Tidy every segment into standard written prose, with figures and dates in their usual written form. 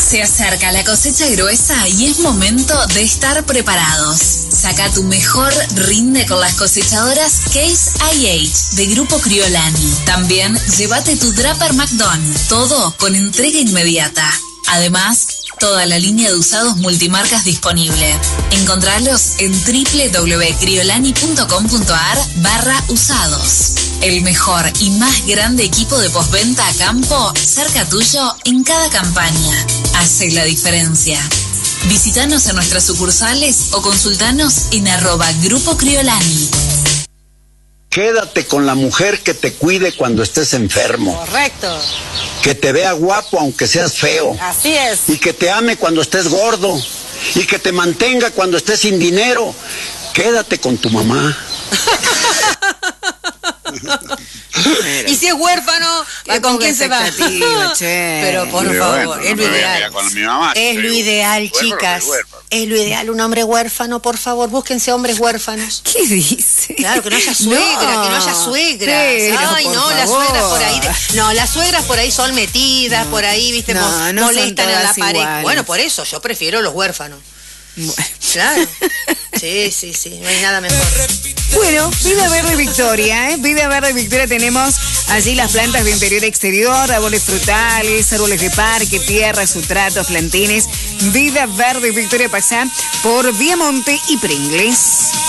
Se acerca la cosecha gruesa y es momento de estar preparados. Saca tu mejor rinde con las cosechadoras Case IH de Grupo Criolani. También llévate tu Draper McDon, todo con entrega inmediata. Además, toda la línea de usados multimarcas disponible. Encontralos en www.criolani.com.ar/usados. El mejor y más grande equipo de postventa a campo cerca tuyo en cada campaña. Hace la diferencia. Visítanos en nuestras sucursales o consultanos en @Grupo Criolani. Quédate con la mujer que te cuide cuando estés enfermo. Correcto. Que te vea guapo aunque seas feo. Así es. Y que te ame cuando estés gordo. Y que te mantenga cuando estés sin dinero. Quédate con tu mamá. Y si es huérfano, ¿con quién se va? Pero por favor, es lo ideal. Es lo ideal, chicas. Es lo ideal, un hombre huérfano, por favor, búsquense hombres huérfanos. ¿Qué dice? Claro, que no haya suegra, que no haya suegras. Ay, no, las suegras por ahí. No, las suegras por ahí son metidas, por ahí, viste, molestan a la pareja. Bueno, por eso yo prefiero los huérfanos. Bueno. Claro. Sí, no hay nada mejor. Bueno, Vida Verde Victoria, Vida Verde Victoria, tenemos allí las plantas de interior exterior, árboles frutales, árboles de parque, tierras, sustratos, plantines. Vida Verde Victoria, pasa por Viamonte y Pringles.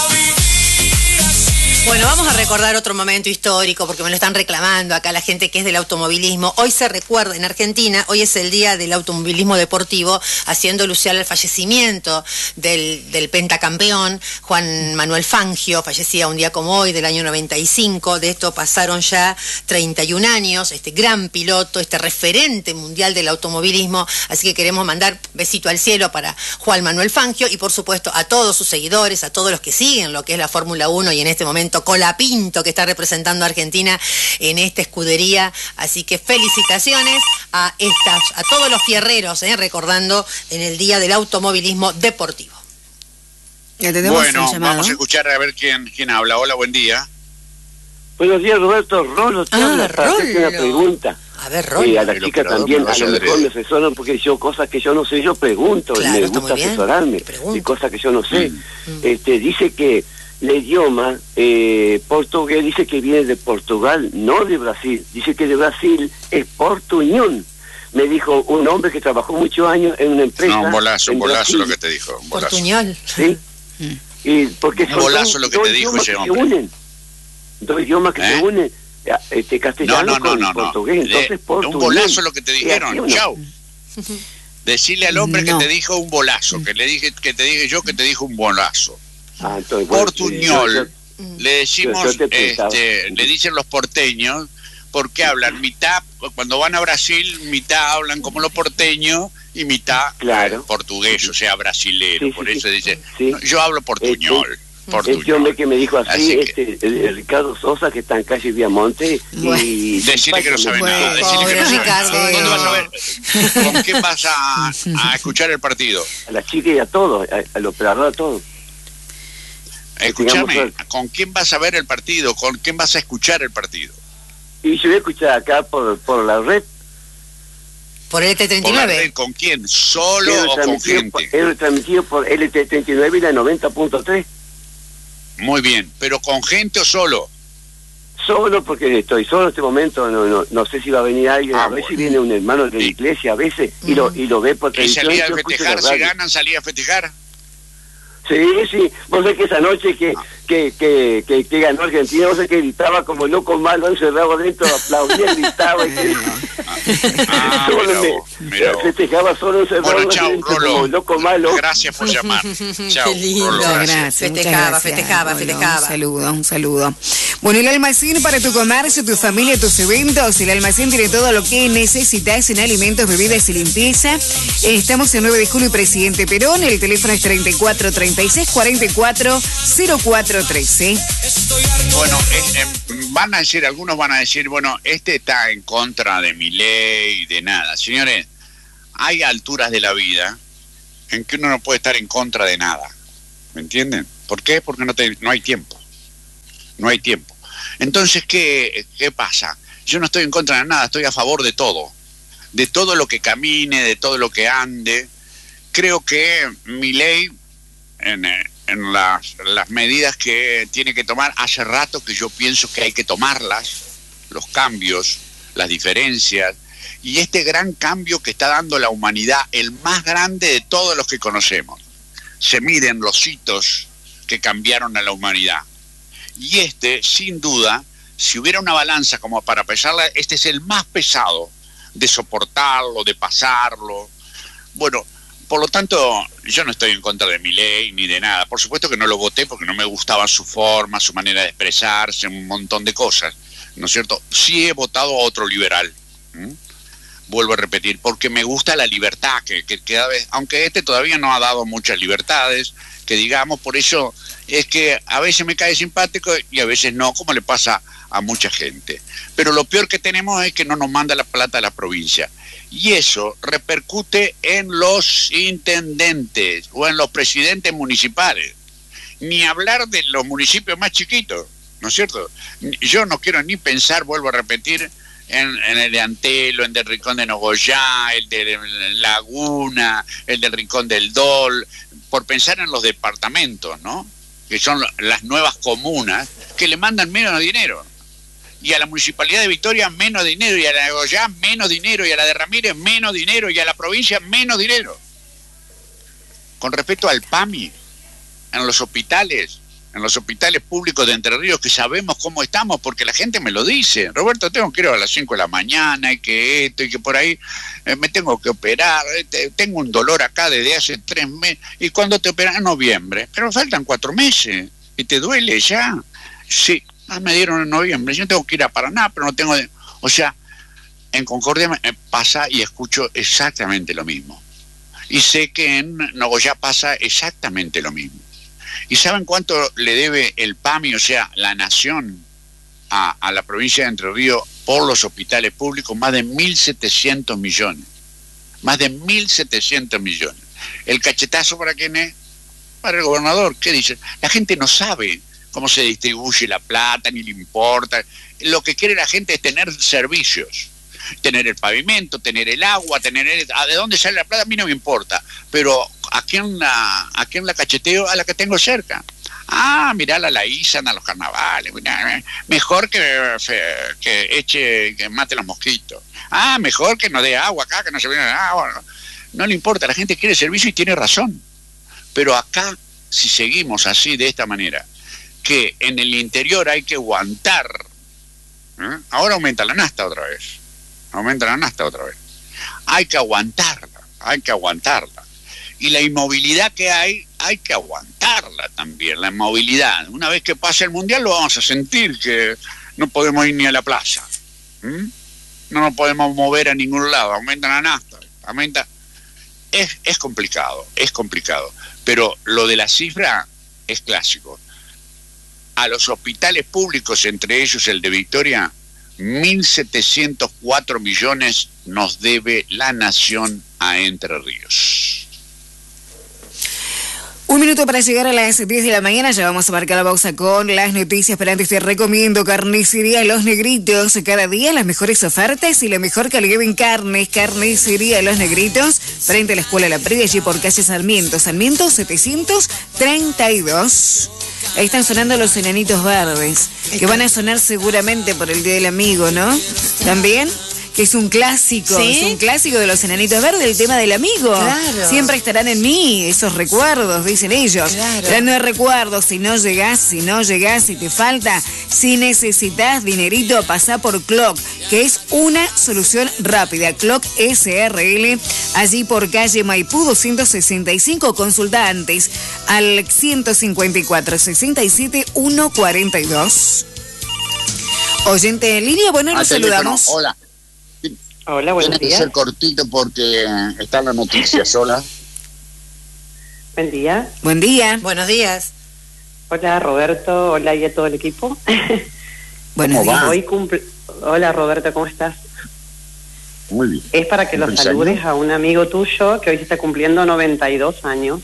Bueno, vamos a recordar otro momento histórico porque me lo están reclamando acá la gente que es del automovilismo. Hoy se recuerda en Argentina, hoy es el día del automovilismo deportivo, haciendo alusión al fallecimiento del pentacampeón Juan Manuel Fangio, fallecía un día como hoy del año 95. De esto pasaron ya 31 años, este gran piloto, este referente mundial del automovilismo. Así que queremos mandar besito al cielo para Juan Manuel Fangio y por supuesto a todos sus seguidores, a todos los que siguen lo que es la Fórmula 1 y en este momento Colapinto, que está representando a Argentina en esta escudería. Así que felicitaciones a todos los fierreros, recordando en el Día del Automovilismo Deportivo. Bueno, vamos a escuchar a ver quién habla. Hola, buen día. Buenos días, Roberto. Rolo, te habla para hacerte una pregunta. A ver, Rolo. A la chica también, a lo mejor me asesoran porque yo cosas que yo no sé, yo pregunto. Claro, me gusta asesorarme de cosas que yo no sé. Dice que el idioma portugués dice que viene de Portugal, no de Brasil. Dice que de Brasil es portuñol. Me dijo un hombre que trabajó muchos años en una empresa. No, un bolazo lo que te dijo. Un bolazo. Portuñol. Sí. Y porque un bolazo lo que te dijo ese hombre. Dos idiomas que se unen, castellano con portugués. Entonces, portuñol. Un bolazo lo que te dijeron. Chau. Decirle al hombre que te dijo un bolazo, que te dije yo que te dijo un bolazo. Entonces, portuñol, le decimos, le dicen los porteños, porque hablan mitad, cuando van a Brasil, mitad hablan como los porteños y mitad portugués, o sea, brasilero. Por eso dice, no, yo hablo portuñol. Este hombre que me dijo así, el Ricardo Sosa, que está en calle Viamonte, y decirle que no sabe nada, decirle que no sabe nada. ¿Dónde vas a ver? ¿Con quién vas a escuchar el partido? A la chica y a todos, al operador, a todos. Escúchame, ¿con quién vas a ver el partido? ¿Con quién vas a escuchar el partido? Y yo voy a escuchar acá por la red. ¿Por LT39? ¿Por la red con quién? ¿Solo o con gente? Es transmitido por LT39 y la 90.3. Muy bien, ¿pero con gente o solo? Solo porque estoy solo en este momento, no sé si va a venir alguien, a ver si viene un hermano de la iglesia a veces y lo ve por televisión. ¿Y salía a festejar? ¿Si ganan, salía a festejar? Sí, vos sabés que esa noche que ganó Argentina, vos sabés que gritaba como loco malo, encerrado adentro, aplaudía, gritaba festejaba solo encerrado adentro como loco malo. Gracias por llamar. Chao. Qué lindo, Rolo, gracias. Festejaba. Un saludo. Bueno, el almacén para tu comercio, tu familia, tus eventos. El almacén tiene todo lo que necesitas en alimentos, bebidas y limpieza. Estamos en 9 de julio y Presidente Perón. El teléfono es 3436-440413. Bueno, algunos van a decir, bueno, está en contra de mi ley y de nada. Señores, hay alturas de la vida en que uno no puede estar en contra de nada. ¿Me entienden? ¿Por qué? Porque no hay tiempo. No hay tiempo. Entonces, ¿qué pasa? Yo no estoy en contra de nada, estoy a favor de todo. de todo lo que camine, de todo lo que ande. Creo que Milei, en las medidas que tiene que tomar, hace rato que yo pienso que hay que tomarlas, los cambios, las diferencias, y este gran cambio que está dando la humanidad, el más grande de todos los que conocemos. Se miden los hitos que cambiaron a la humanidad. Y sin duda, si hubiera una balanza como para pesarla, este es el más pesado de soportarlo, de pasarlo. Bueno, por lo tanto, yo no estoy en contra de Milei ni de nada. Por supuesto que no lo voté porque no me gustaba su forma, su manera de expresarse, un montón de cosas, ¿no es cierto? Sí he votado a otro liberal. Vuelvo a repetir, porque me gusta la libertad, que cada vez, aunque todavía no ha dado muchas libertades, que digamos, por eso es que a veces me cae simpático y a veces no, como le pasa a mucha gente. Pero lo peor que tenemos es que no nos manda la plata a la provincia. Y eso repercute en los intendentes o en los presidentes municipales. Ni hablar de los municipios más chiquitos, ¿no es cierto? Yo no quiero ni pensar, vuelvo a repetir, en el de Antelo, en el del Rincón de Nogoyá, el de Laguna, el del Rincón del Dol, por pensar en los departamentos, ¿no? Que son las nuevas comunas, que le mandan menos dinero. Y a la Municipalidad de Victoria menos dinero, y a la de Nogoyá menos dinero, y a la de Ramírez menos dinero, y a la provincia menos dinero. Con respecto al PAMI, en los hospitales públicos de Entre Ríos, que sabemos cómo estamos, porque la gente me lo dice. Roberto, tengo que ir a las 5 de la mañana, y que esto, y que por ahí me tengo que operar, tengo un dolor acá desde hace 3 meses, y cuando te operan en noviembre, pero faltan 4 meses, y te duele ya. Sí, me dieron en noviembre, yo tengo que ir a Paraná, pero no tengo... O sea, en Concordia me pasa y escucho exactamente lo mismo. Y sé que en Nogoyá pasa exactamente lo mismo. ¿Y saben cuánto le debe el PAMI, o sea, la nación, a la provincia de Entre Ríos por los hospitales públicos? Más de 1.700 millones. Más de 1.700 millones. ¿El cachetazo para quién es? Para el gobernador. ¿Qué dicen? La gente no sabe cómo se distribuye la plata, ni le importa. Lo que quiere la gente es tener servicios. Tener el pavimento, tener el agua, ¿de dónde sale la plata? A mí no me importa. Pero ¿a quién la cacheteo? A la que tengo cerca. Mirala la ISAN, a los carnavales. Mirá, mejor que mate los mosquitos. Mejor que no dé agua acá, que no se viene agua. No le importa, la gente quiere servicio y tiene razón. Pero acá, si seguimos así, de esta manera, que en el interior hay que aguantar, ahora aumenta la nafta otra vez. Hay que aguantarla. Y la inmovilidad que hay que aguantarla también, la inmovilidad. Una vez que pase el Mundial lo vamos a sentir, que no podemos ir ni a la plaza. No nos podemos mover a ningún lado, aumenta la nafta, es complicado. Pero lo de la cifra es clásico. A los hospitales públicos, entre ellos el de Victoria, 1.704 millones nos debe la nación a Entre Ríos. 1 minuto para llegar a las 10 de la mañana, ya vamos a marcar la pausa con las noticias, pero antes te recomiendo Carnicería Los Negritos, cada día las mejores ofertas y la mejor calidad en carnes. Carnicería Los Negritos, frente a la Escuela La Previa, allí por calle Sarmiento 732. Ahí están sonando los enanitos verdes, que van a sonar seguramente por el Día del Amigo, ¿no? También, que es un clásico, ¿sí? Es un clásico de los enanitos verdes, el tema del amigo. Claro. Siempre estarán en mí esos recuerdos, dicen ellos. Claro. Hablando de recuerdos, si no llegás, si te falta, si necesitas dinerito, pasá por Clock, que es una solución rápida. Clock SRL, allí por calle Maipú 265, consulta antes al 154 67 142. Oyente en línea, bueno, nos saludamos. Hola. Hola, buenos días. Tiene que ser cortito porque está la noticia sola. Buen día. Buen día. Buenos días. Hola, Roberto. Hola, y a todo el equipo. Buenos días. Hola, Roberto, ¿cómo estás? Muy bien. Es para que lo saludes a un amigo tuyo que hoy se está cumpliendo 92 años.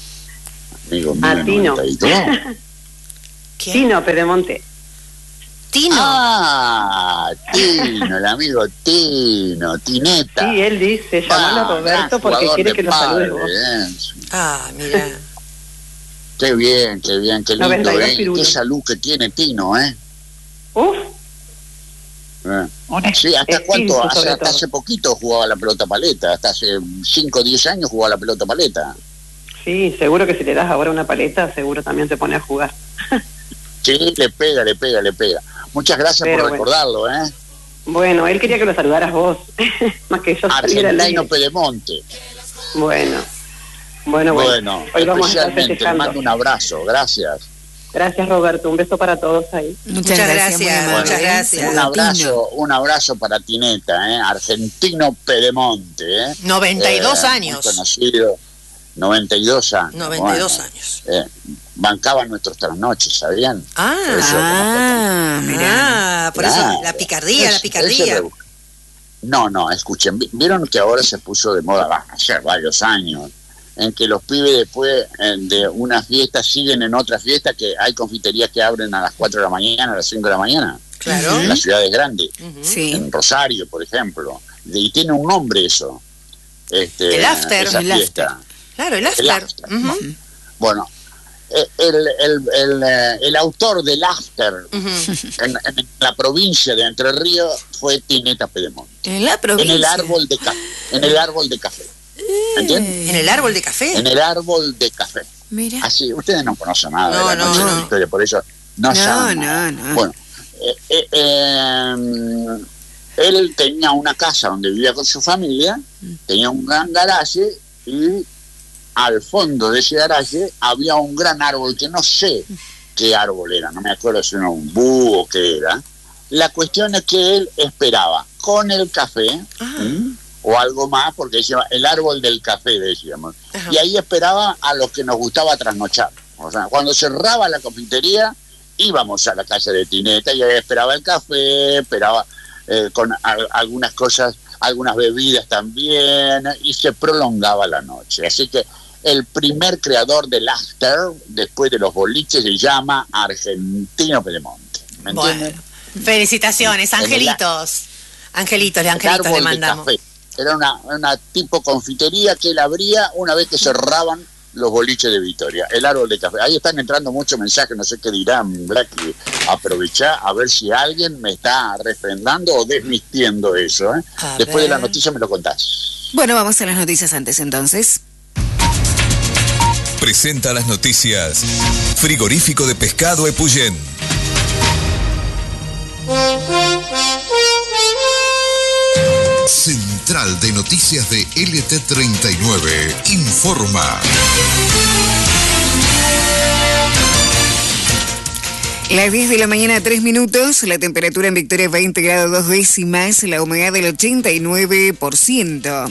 Amigo mío, a Tino. ¿92? Tino Pedemonte. Tino. Ah, Tino, el amigo Tino, Tineta. Sí, él dice, llamalo a Roberto porque quiere que lo saludes vos. Mira. Qué bien, qué lindo, qué salud que tiene Tino, Uf. Sí, ¿hasta cuánto? Hasta hace poquito jugaba la pelota paleta, hasta hace 5 o 10 años jugaba la pelota paleta. Sí, seguro que si le das ahora una paleta, seguro también se pone a jugar. Sí, le pega. Muchas gracias por recordarlo, Bueno, él quería que lo saludaras vos, más que yo saliera al aire. Argentino Pedemonte. Bueno. Hoy vamos a estar te mando un abrazo, gracias. Gracias, Roberto, un beso para todos ahí. Muchas gracias. Un abrazo para Tineta, Argentino Pedemonte, 92 años. Muy conocido, 92 años. 92 años. Bancaban nuestros trasnoches, ¿sabían? Mirá. Por eso la picardía. No, escuchen, vieron que ahora se puso de moda, hace varios años, en que los pibes después de una fiesta siguen en otra fiesta, que hay confiterías que abren a las 4 de la mañana, a las 5 de la mañana. Claro. En las ciudades grandes. Sí. En Rosario, por ejemplo. Y tiene un nombre eso. El after. Esa fiesta. Claro, el after. Bueno, el autor del after en la provincia de Entre Ríos fue Tineta Pedemonte. En la provincia. En el árbol de café. ¿Entiendes? ¿En el árbol de café? En el árbol de café. Mira. Así, ustedes no conocen nada de la noche de Victoria, por eso no saben nada. Bueno, él tenía una casa donde vivía con su familia, tenía un gran garaje y al fondo de ese garaje había un gran árbol que no sé qué árbol era, no me acuerdo si era un búho o qué era. La cuestión es que él esperaba con el café o algo más, porque se llama el árbol del café, decíamos. Y ahí esperaba a los que nos gustaba trasnochar. O sea, cuando cerraba la confitería, íbamos a la casa de Tineta y ahí esperaba el café, esperaba con algunas cosas, algunas bebidas también, y se prolongaba la noche. Así que el primer creador del after, después de los boliches, se llama Argentino Pedemonte. ¿Me entienden? Felicitaciones, angelitos. Angelitos le mandamos. Era una tipo confitería que él abría una vez que cerraban los boliches de Vitoria, el árbol de café. Ahí están entrando muchos mensajes, no sé qué dirán, Blacky. Aprovechá a ver si alguien me está refrendando o desmintiendo eso. Después de la noticia me lo contás. Bueno, vamos a las noticias antes entonces. Presenta las noticias Frigorífico de Pescado Epuyén. Central de Noticias de LT39 informa. Las 10 de la mañana, 3 minutos, la temperatura en Victoria 20 grados 2 décimas, la humedad del 89%.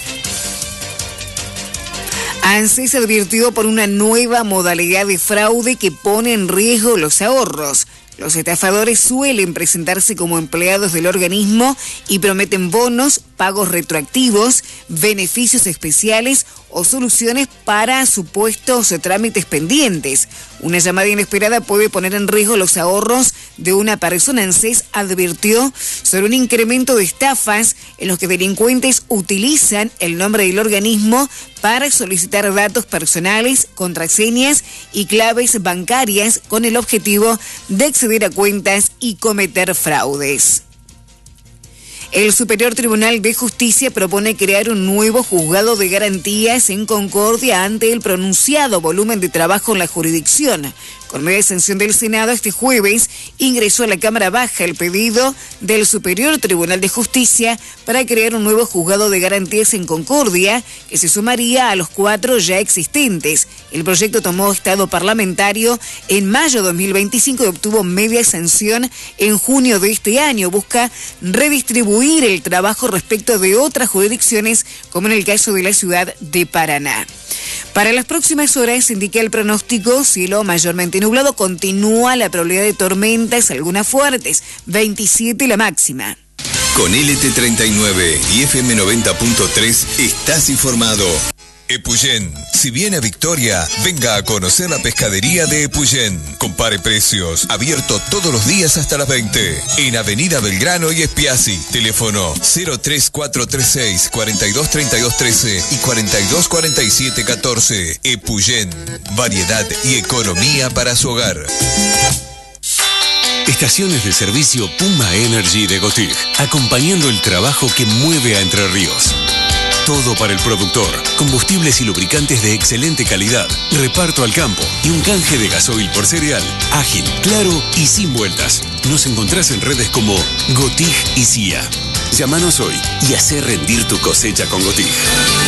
ANSES advirtió por una nueva modalidad de fraude que pone en riesgo los ahorros. Los estafadores suelen presentarse como empleados del organismo y prometen bonos, pagos retroactivos, beneficios especiales o soluciones para supuestos trámites pendientes. Una llamada inesperada puede poner en riesgo los ahorros de una persona. ANSES advirtió sobre un incremento de estafas en los que delincuentes utilizan el nombre del organismo para solicitar datos personales, contraseñas y claves bancarias con el objetivo de acceder a cuentas y cometer fraudes. El Superior Tribunal de Justicia propone crear un nuevo juzgado de garantías en Concordia ante el pronunciado volumen de trabajo en la jurisdicción. Con media sanción del Senado, este jueves ingresó a la Cámara Baja el pedido del Superior Tribunal de Justicia para crear un nuevo juzgado de garantías en Concordia, que se sumaría a los 4 ya existentes. El proyecto tomó estado parlamentario en mayo de 2025 y obtuvo media sanción en junio de este año. Busca redistribuir el trabajo respecto de otras jurisdicciones, como en el caso de la ciudad de Paraná. Para las próximas horas, indica el pronóstico, cielo mayormente nublado, continúa la probabilidad de tormentas, algunas fuertes, 27 la máxima. Con LT39 y FM 90.3 estás informado. Epuyén. Si viene a Victoria, venga a conocer la pescadería de Epuyén. Compare precios. Abierto todos los días hasta las 20. En Avenida Belgrano y Espiazzi. Teléfono 03436 423213 y 424714. Epuyén. Variedad y economía para su hogar. Estaciones de servicio Puma Energy de Gotig, acompañando el trabajo que mueve a Entre Ríos. Todo para el productor, combustibles y lubricantes de excelente calidad, reparto al campo y un canje de gasoil por cereal, ágil, claro y sin vueltas. Nos encontrás en redes como Gotig y CIA. Llámanos hoy y hacé rendir tu cosecha con Gotig.